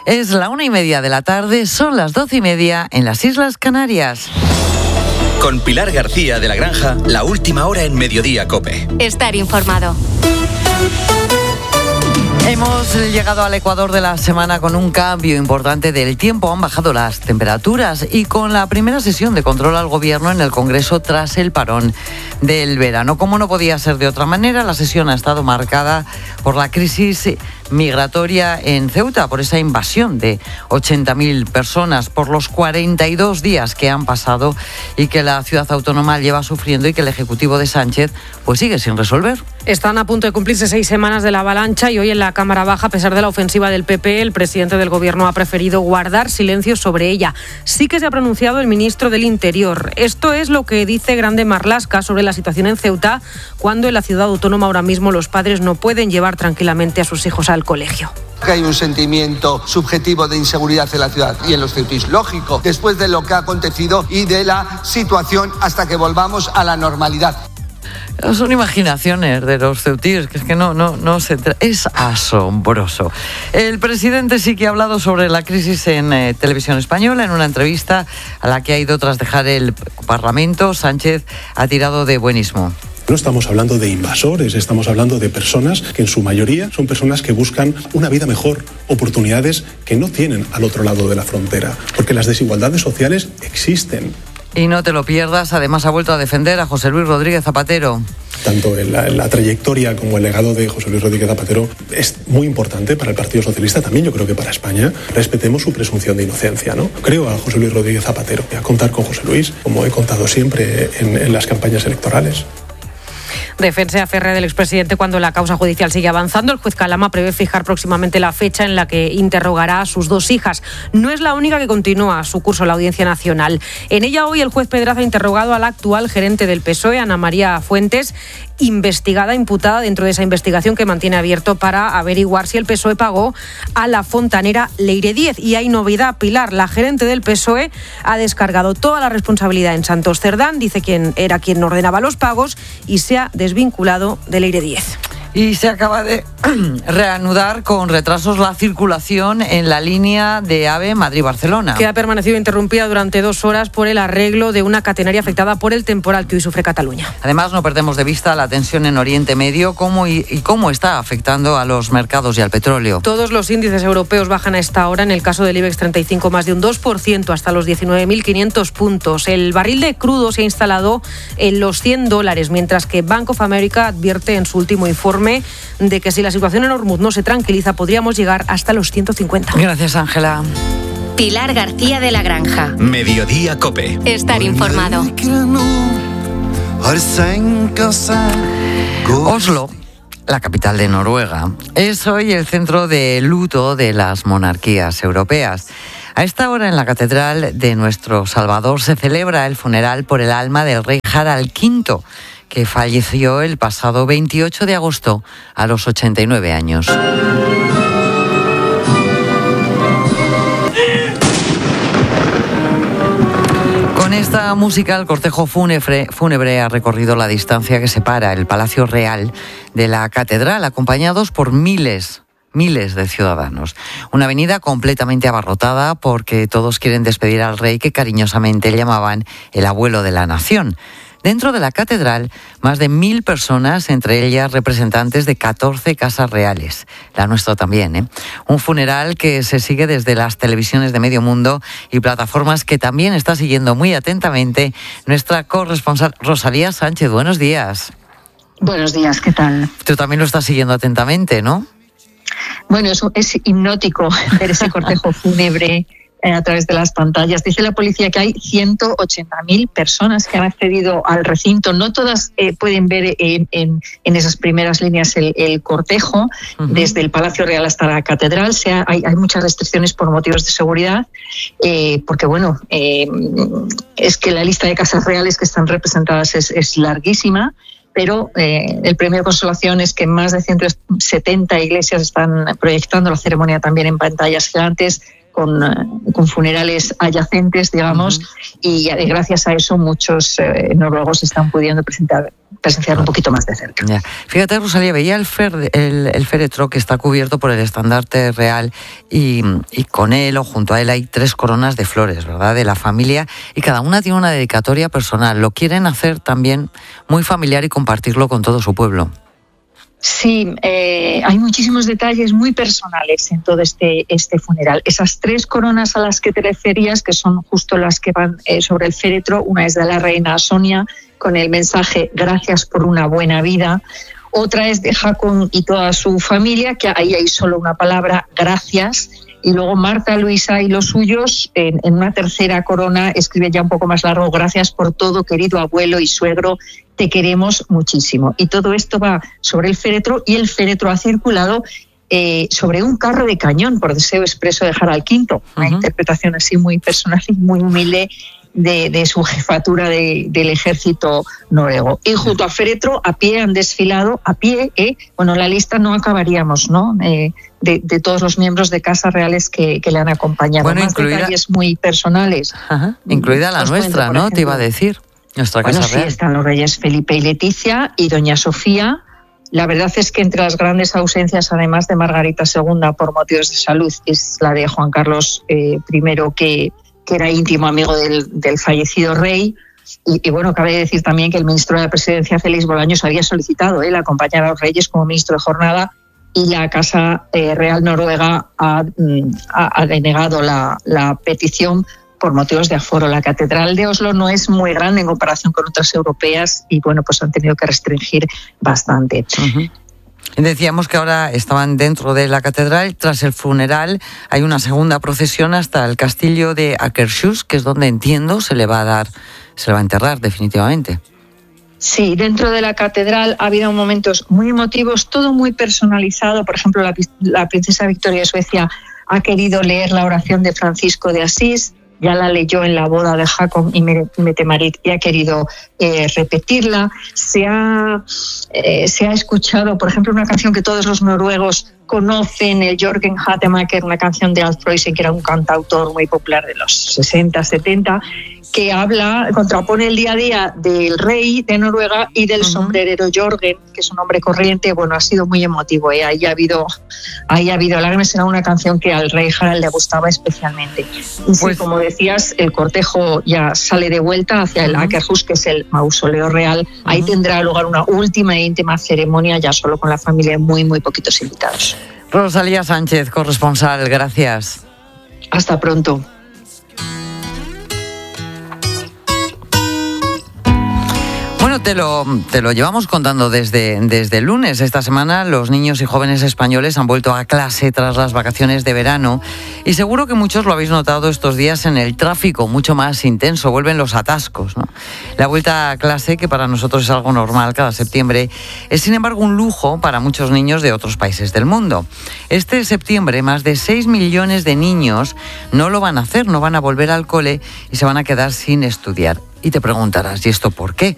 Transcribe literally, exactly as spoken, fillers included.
Es la una y media de la tarde, son las doce y media en las Islas Canarias. Con Pilar García de la Granja, la última hora en Mediodía COPE. Estar informado. Hemos llegado al Ecuador de la semana con un cambio importante del tiempo. Han bajado las temperaturas y con la primera sesión de control al gobierno en el Congreso tras el parón del verano. Como no podía ser de otra manera, la sesión ha estado marcada por la crisis migratoria en Ceuta, por esa invasión de ochenta mil personas, por los cuarenta y dos días que han pasado y que la ciudad autónoma lleva sufriendo y que el Ejecutivo de Sánchez pues sigue sin resolver. Están a punto de cumplirse seis semanas de la avalancha y hoy en la Cámara Baja, a pesar de la ofensiva del P P, el presidente del Gobierno ha preferido guardar silencio sobre ella. Sí que se ha pronunciado el ministro del Interior. Esto es lo que dice Grande Marlaska sobre la situación en Ceuta, cuando en la ciudad autónoma ahora mismo los padres no pueden llevar tranquilamente a sus hijos al colegio. Que hay un sentimiento subjetivo de inseguridad en la ciudad y en los ceutíes. Lógico, después de lo que ha acontecido y de la situación hasta que volvamos a la normalidad. Son imaginaciones de los ceutíes, que es que no, no, no se tra- es asombroso. El presidente sí que ha hablado sobre la crisis en eh, Televisión Española. En una entrevista a la que ha ido tras dejar el Parlamento, Sánchez ha tirado de buenismo. No estamos hablando de invasores, estamos hablando de personas que en su mayoría son personas que buscan una vida mejor, oportunidades que no tienen al otro lado de la frontera, porque las desigualdades sociales existen. Y no te lo pierdas, además ha vuelto a defender a José Luis Rodríguez Zapatero. Tanto la, la trayectoria como el legado de José Luis Rodríguez Zapatero es muy importante para el Partido Socialista, también yo creo que para España. Respetemos su presunción de inocencia, ¿no? Creo a José Luis Rodríguez Zapatero, voy a contar con José Luis, como he contado siempre en, en las campañas electorales. Defensa férrea del expresidente cuando la causa judicial sigue avanzando. El juez Calama prevé fijar próximamente la fecha en la que interrogará a sus dos hijas. No es la única que continúa su curso en la Audiencia Nacional. En ella hoy el juez Pedraza ha interrogado al actual gerente del P S O E, Ana María Fuentes, investigada, imputada dentro de esa investigación que mantiene abierto para averiguar si el P S O E pagó a la fontanera Leire Díez. Y hay novedad, Pilar, la gerente del P S O E ha descargado toda la responsabilidad en Santos Cerdán, dice quién era quien ordenaba los pagos y se ha desvinculado de Leire Díez. Y se acaba de reanudar con retrasos la circulación en la línea de AVE Madrid-Barcelona. Que ha permanecido interrumpida durante dos horas por el arreglo de una catenaria afectada por el temporal que hoy sufre Cataluña. Además, no perdemos de vista la tensión en Oriente Medio cómo y, y cómo está afectando a los mercados y al petróleo. Todos los índices europeos bajan a esta hora. En el caso del IBEX treinta y cinco, más de un dos por ciento hasta los diecinueve mil quinientos puntos. El barril de crudo se ha instalado en los cien dólares, mientras que Bank of America advierte en su último informe de que si la situación en Hormuz no se tranquiliza, podríamos llegar hasta los ciento cincuenta. Gracias, Ángela. Pilar García de la Granja. Mediodía COPE. Estar informado. Oslo, la capital de Noruega, es hoy el centro de luto de las monarquías europeas. A esta hora en la Catedral de Nuestro Salvador se celebra el funeral por el alma del rey Harald quinto, que falleció el pasado veintiocho de agosto a los ochenta y nueve años. Con esta música, el cortejo fúnebre, fúnebre ha recorrido la distancia que separa el Palacio Real de la Catedral, acompañados por miles Miles de ciudadanos. Una avenida completamente abarrotada porque todos quieren despedir al rey que cariñosamente llamaban el abuelo de la nación. Dentro de la catedral, más de mil personas, entre ellas representantes de catorce casas reales. La nuestra también, ¿eh? Un funeral que se sigue desde las televisiones de medio mundo y plataformas que también está siguiendo muy atentamente nuestra corresponsal Rosalía Sánchez. Buenos días. Buenos días, ¿qué tal? Tú también lo estás siguiendo atentamente, ¿no? Bueno, es, es hipnótico ver ese cortejo fúnebre eh, a través de las pantallas. Dice la policía que hay ciento ochenta mil personas que han accedido al recinto. No todas eh, pueden ver en, en, en esas primeras líneas el, el cortejo, uh-huh. desde el Palacio Real hasta la Catedral. O sea, hay, hay muchas restricciones por motivos de seguridad, eh, porque bueno, eh, es que la lista de casas reales que están representadas es, es larguísima. Pero eh, el premio de consolación es que más de ciento setenta iglesias están proyectando la ceremonia también en pantallas gigantes. con, con funerales adyacentes, digamos, uh-huh. y eh, gracias a eso muchos eh, noruegos están pudiendo presentar, presenciar un poquito más de cerca. Ya. Fíjate, Rosalía, veía el, fer, el, el féretro que está cubierto por el estandarte real y, y con él o junto a él hay tres coronas de flores, ¿verdad?, de la familia, y cada una tiene una dedicatoria personal. Lo quieren hacer también muy familiar y compartirlo con todo su pueblo. Sí, eh, hay muchísimos detalles muy personales en todo este, este funeral. Esas tres coronas a las que te referías, que son justo las que van eh, sobre el féretro, una es de la reina Sonia con el mensaje "Gracias por una buena vida". Otra es de Håkon y toda su familia, que ahí hay solo una palabra, "gracias". Y luego Marta, Luisa y los suyos, en, en una tercera corona, escribe ya un poco más largo: "Gracias por todo, querido abuelo y suegro, te queremos muchísimo". Y todo esto va sobre el féretro, y el féretro ha circulado eh, sobre un carro de cañón, por deseo expreso de Harald quinto. Una uh-huh. interpretación así muy personal y muy humilde de, de su jefatura de, del ejército noruego. Y junto al féretro, a pie, han desfilado, a pie, eh, bueno, la lista no acabaríamos, ¿no?, eh, de, de todos los miembros de casas reales que, que le han acompañado. Bueno, más incluida, detalles muy personales. Ajá, incluida la Os nuestra, cuento, ¿no? ejemplo, Te iba a decir. Nuestra bueno, casa sí, real. están los reyes Felipe y Leticia y doña Sofía. La verdad es que entre las grandes ausencias, además de Margarita segunda por motivos de salud, es la de Juan Carlos eh, primero, que, que era íntimo amigo del, del fallecido rey. Y, y bueno, cabe decir también que el ministro de la Presidencia, Félix Bolaños, había solicitado él acompañar a los reyes como ministro de jornada, y la Casa eh, Real Noruega ha, ha, ha denegado la, la petición por motivos de aforo. La Catedral de Oslo no es muy grande en comparación con otras europeas y bueno, pues han tenido que restringir bastante. Uh-huh. Decíamos que ahora estaban dentro de la catedral. Tras el funeral hay una segunda procesión hasta el castillo de Akershus, que es donde, entiendo, se le va a dar, se le va a enterrar definitivamente. Sí, dentro de la catedral ha habido momentos muy emotivos, todo muy personalizado. Por ejemplo, la, la princesa Victoria de Suecia ha querido leer la oración de Francisco de Asís, ya la leyó en la boda de Håkon y Mette-Marit y ha querido eh, repetirla. Se ha, eh, se ha escuchado, por ejemplo, una canción que todos los noruegos conocen, el Jørgen Hattemaker, una canción de Alf Preussen, que era un cantautor muy popular de los sesenta, setenta, que habla, contrapone el día a día del rey de Noruega y del uh-huh. sombrerero Jørgen, que es un hombre corriente. Bueno, ha sido muy emotivo, ¿eh? Ahí ha habido, ahí ha habido lágrimas. Era una canción que al rey Harald le gustaba especialmente. Y pues, sí, como decías, el cortejo ya sale de vuelta hacia el uh-huh. Akershus, que es el mausoleo real. Uh-huh. Ahí tendrá lugar una última e íntima ceremonia, ya solo con la familia, muy, muy poquitos invitados. Rosalía Sánchez, corresponsal, gracias. Hasta pronto. Bueno, te lo, te lo llevamos contando desde, desde el lunes. Esta semana los niños y jóvenes españoles han vuelto a clase tras las vacaciones de verano y seguro que muchos lo habéis notado estos días en el tráfico, mucho más intenso, vuelven los atascos, ¿no? La vuelta a clase, que para nosotros es algo normal cada septiembre, es sin embargo un lujo para muchos niños de otros países del mundo. Este septiembre más de seis millones de niños no lo van a hacer, no van a volver al cole y se van a quedar sin estudiar. Y te preguntarás, ¿y esto por qué?